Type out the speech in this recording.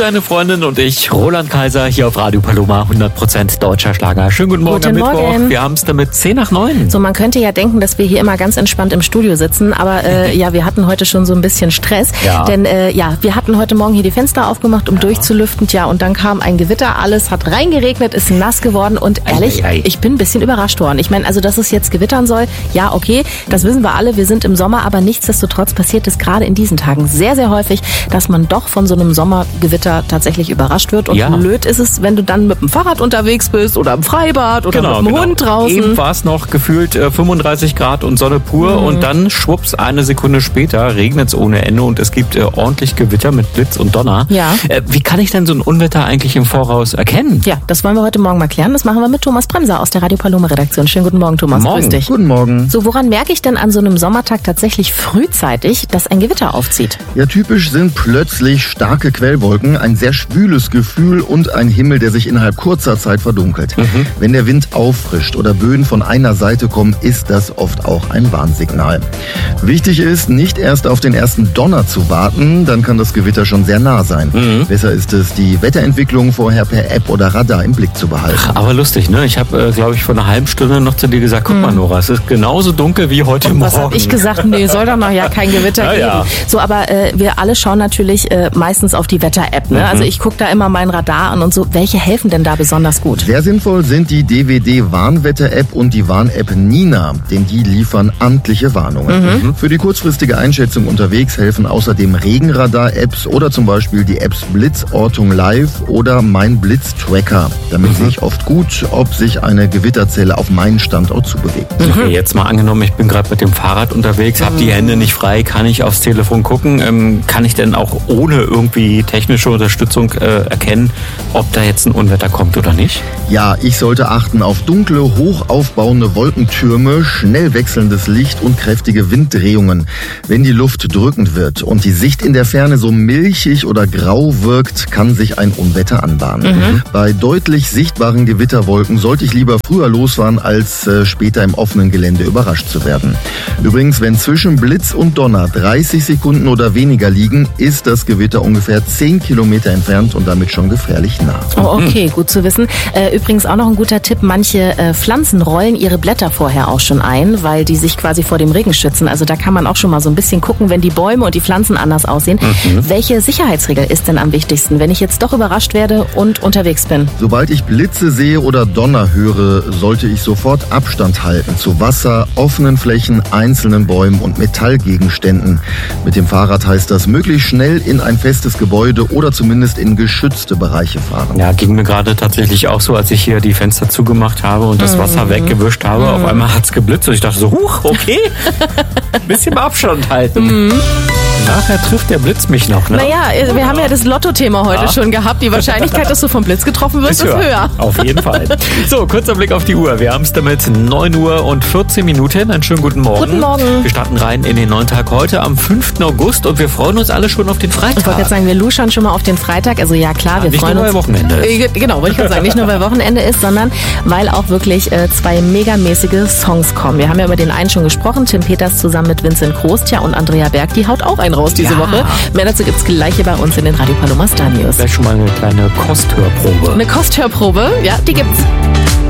deine Freundin und ich, Roland Kaiser, hier auf Radio Paloma, 100% deutscher Schlager. Schönen guten Morgen am Mittwoch. Morgen. Wir haben es damit 10:09. So, man könnte ja denken, dass wir hier immer ganz entspannt im Studio sitzen, aber ja, wir hatten heute schon so ein bisschen Stress. Ja. Denn wir hatten heute Morgen hier die Fenster aufgemacht, um durchzulüften. Tja, und dann kam ein Gewitter, alles hat reingeregnet, ist nass geworden und ehrlich, ich bin ein bisschen überrascht worden. Ich meine, also, dass es jetzt gewittern soll, ja, okay, das wissen wir alle, wir sind im Sommer, aber nichtsdestotrotz passiert es gerade in diesen Tagen sehr, sehr häufig, dass man doch von so einem Sommergewitter tatsächlich überrascht wird. Und blöd ist es, wenn du dann mit dem Fahrrad unterwegs bist oder im Freibad oder mit dem Hund draußen. Eben war es noch gefühlt 35 Grad und Sonne pur und dann schwupps, eine Sekunde später regnet es ohne Ende und es gibt ordentlich Gewitter mit Blitz und Donner. Ja. Wie kann ich denn so ein Unwetter eigentlich im Voraus erkennen? Ja, das wollen wir heute Morgen mal klären. Das machen wir mit Thomas Bremser aus der Radio Paloma Redaktion. Schönen guten Morgen, Thomas. Morgen. Grüß dich. Guten Morgen. So, woran merke ich denn an so einem Sommertag tatsächlich frühzeitig, dass ein Gewitter aufzieht? Ja, typisch sind plötzlich starke Quellwolken, ein sehr schwüles Gefühl und ein Himmel, der sich innerhalb kurzer Zeit verdunkelt. Wenn der Wind auffrischt oder Böen von einer Seite kommen, ist das oft auch ein Warnsignal. Wichtig ist, nicht erst auf den ersten Donner zu warten, dann kann das Gewitter schon sehr nah sein. Besser ist es, die Wetterentwicklung vorher per App oder Radar im Blick zu behalten. Aber lustig, ne? Ich habe, glaube ich, vor einer halben Stunde noch zu dir gesagt, guck mal, Nora, es ist genauso dunkel wie heute Morgen. Was habe ich gesagt? Nee, soll doch noch ja kein Gewitter geben. Ja. So, aber wir alle schauen natürlich meistens auf die Wetter-App. Ne? Also ich gucke da immer mein Radar an und so. Welche helfen denn da besonders gut? Sehr sinnvoll sind die DWD-Warnwetter-App und die Warn-App Nina, denn die liefern amtliche Warnungen. Für die kurzfristige Einschätzung unterwegs helfen außerdem Regenradar-Apps oder zum Beispiel die Apps Blitzortung Live oder Mein Blitz-Tracker. Damit sehe ich oft gut, ob sich eine Gewitterzelle auf meinen Standort zubewegt. Okay, jetzt mal angenommen, ich bin gerade mit dem Fahrrad unterwegs, habe die Hände nicht frei, kann ich aufs Telefon gucken? Kann ich denn auch ohne irgendwie technische Unterstützung erkennen, ob da jetzt ein Unwetter kommt oder nicht? Ja, ich sollte achten auf dunkle, hoch aufbauende Wolkentürme, schnell wechselndes Licht und kräftige Winddrehungen. Wenn die Luft drückend wird und die Sicht in der Ferne so milchig oder grau wirkt, kann sich ein Unwetter anbahnen. Bei deutlich sichtbaren Gewitterwolken sollte ich lieber früher losfahren, als später im offenen Gelände überrascht zu werden. Übrigens, wenn zwischen Blitz und Donner 30 Sekunden oder weniger liegen, ist das Gewitter ungefähr 10 Kilometer entfernt und damit schon gefährlich nah. Oh, okay, gut zu wissen. Übrigens auch noch ein guter Tipp, manche Pflanzen rollen ihre Blätter vorher auch schon ein, weil die sich quasi vor dem Regen schützen. Also da kann man auch schon mal so ein bisschen gucken, wenn die Bäume und die Pflanzen anders aussehen. Welche Sicherheitsregel ist denn am wichtigsten, wenn ich jetzt doch überrascht werde und unterwegs bin? Sobald ich Blitze sehe oder Donner höre, sollte ich sofort Abstand halten zu Wasser, offenen Flächen, einzelnen Bäumen und Metallgegenständen. Mit dem Fahrrad heißt das, möglichst schnell in ein festes Gebäude oder zumindest in geschützte Bereiche fahren. Ja, ging mir gerade tatsächlich auch so, als ich hier die Fenster zugemacht habe und das Wasser weggewischt habe. Auf einmal hat's geblitzt und ich dachte so, huch, okay, bisschen Abstand halten. Nachher trifft der Blitz mich noch, ne? Naja, wir haben ja das Lotto-Thema heute schon gehabt. Die Wahrscheinlichkeit, dass du vom Blitz getroffen wirst, ist höher. Auf jeden Fall. So, kurzer Blick auf die Uhr. Wir haben es damit 9 Uhr und 14 Minuten. Einen schönen guten Morgen. Guten Morgen. Wir starten rein in den neuen Tag heute am 5. August und wir freuen uns alle schon auf den Freitag. Ich wollte jetzt sagen, wir luschern schon mal auf den Freitag. Also ja, klar, wir nicht freuen nur, uns. weil Wochenende ist. Genau, wollte ich gerade sagen. Nicht nur, weil Wochenende ist, sondern weil auch wirklich zwei megamäßige Songs kommen. Wir haben ja über den einen schon gesprochen. Tim Peters zusammen mit Vincent Groß und Andrea Berg, die haut auch einen raus diese Woche. Mehr dazu gibt's gleich hier bei uns in den Radio Paloma Star News. Vielleicht schon mal eine kleine Kosthörprobe. Eine Kosthörprobe, ja, die gibt's.